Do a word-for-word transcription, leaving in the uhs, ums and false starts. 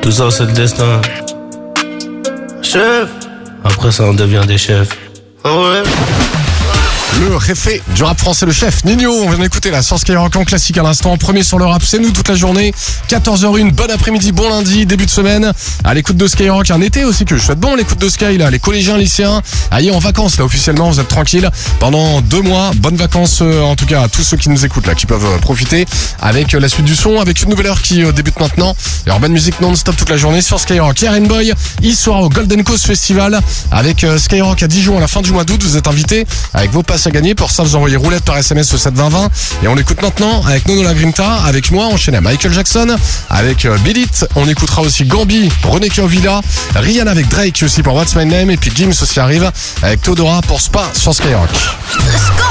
Tout ça c'est le destin. Chef. Après ça on devient des chefs. Ah ouais. Le réfé du rap français, le chef Nino, on vient d'écouter la sur Skyrock en classique à l'instant. Premier sur le rap, c'est nous toute la journée. quatorze heures une, bon après-midi, bon lundi, début de semaine. À l'écoute de Skyrock, un été aussi que je souhaite bon, l'écoute de Sky là, les collégiens, lycéens. Allez en vacances là officiellement, vous êtes tranquilles pendant deux mois. Bonnes vacances euh, en tout cas à tous ceux qui nous écoutent là, qui peuvent euh, profiter avec euh, la suite du son, avec une nouvelle heure qui euh, débute maintenant. Et urban music non-stop toute la journée sur Skyrock. Hier and Boy, il sera au Golden Coast Festival avec euh, Skyrock à Dijon à la fin du mois d'août. Vous êtes invités avec vos passes à gagner. Pour ça, vous envoyez roulette par S M S au sept vingt vingt. Et on l'écoute maintenant avec Nono La Grinta. Avec moi, on enchaîne à Michael Jackson. Avec euh, Bill It. On écoutera aussi Gambi, René Kiovilla, Rihanna avec Drake aussi pour What's My Name. Et puis Gims aussi arrive avec Theodora pour Spa sur Skyrock.